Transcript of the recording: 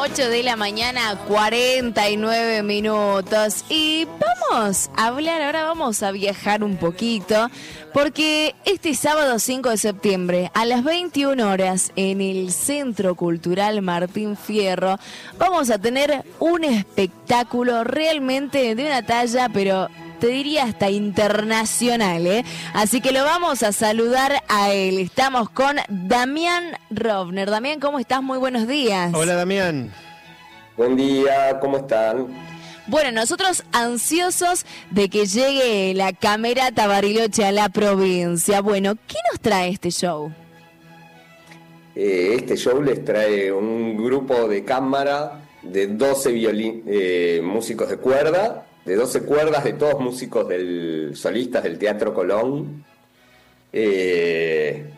8 de la mañana, 49 minutos. Y vamos a hablar, ahora vamos a viajar un poquito, porque este sábado 5 de septiembre, a las 21 horas, en el Centro Cultural Martín Fierro, vamos a tener un espectáculo realmente de una talla, pero te diría hasta internacional, ¿eh? Así que lo vamos a saludar a él. Estamos con Damián Rovner. Damián, ¿cómo estás? Muy buenos días. Hola, Damián. Buen día, ¿cómo están? Bueno, nosotros ansiosos de que llegue la Camerata Bariloche a la provincia. Bueno, ¿qué nos trae este show? Este show les trae un grupo de cámara de 12 músicos de cuerda, de 12 cuerdas, de todos músicos solistas del Teatro Colón.